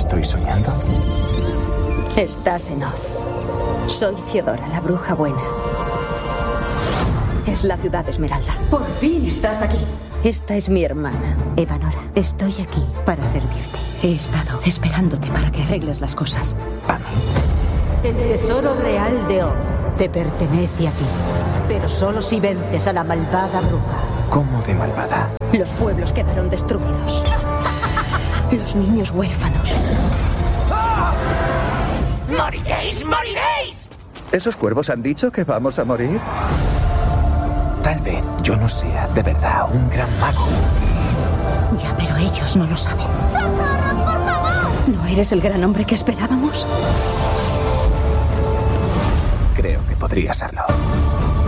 ¿Estoy soñando? Estás en Oz. Soy Theodora, la bruja buena. Es la ciudad Esmeralda. Por fin estás aquí. Esta es mi hermana, Evanora. Estoy aquí para servirte. He estado esperándote para que arregles las cosas. ¿A mí? El tesoro real de Oz te pertenece a ti. Pero solo si vences a la malvada bruja. ¿Cómo de malvada? Los pueblos quedaron destruidos. Los niños huérfanos. ¡Moriréis, moriréis! ¿Esos cuervos han dicho que vamos a morir? Tal vez yo no sea de verdad un gran mago. Ya, pero ellos no lo saben. ¡Socorro, por favor! ¿No eres el gran hombre que esperábamos? Creo que podría serlo.